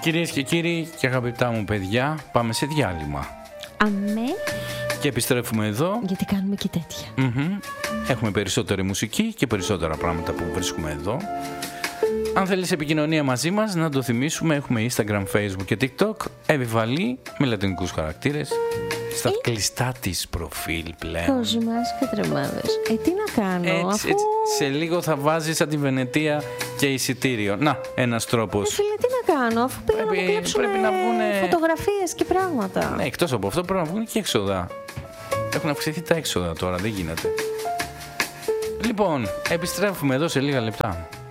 Κυρίες και κύριοι και αγαπητά μου παιδιά, πάμε σε διάλειμμα. Αμέ. Και επιστρέφουμε εδώ. Γιατί κάνουμε και τέτοια. Έχουμε περισσότερη μουσική και περισσότερα πράγματα που βρίσκουμε εδώ. Αν θέλεις επικοινωνία μαζί μας, να το θυμίσουμε, έχουμε Instagram, Facebook και TikTok. Επιβαλή με λατινικούς χαρακτήρες στα κλειστά της προφίλ πλέον. Πώς μας κατρεμάδες. Τι να κάνω, έτσι, αφού... έτσι, σε λίγο θα βάζεις σαν τη Βενετία και εισιτήριο. Να, ένας τρόπος. Φίλε, τι να κάνω, αφού πήγα να μου κλέψουνε φωτογραφίες και πράγματα. Ναι, εκτός από αυτό πρέπει να βγουν και έξοδα. Έχουν αυξηθεί τα έξοδα τώρα, δεν γίνεται. Λοιπόν, επιστρέφουμε εδώ σε λίγα λεπτά.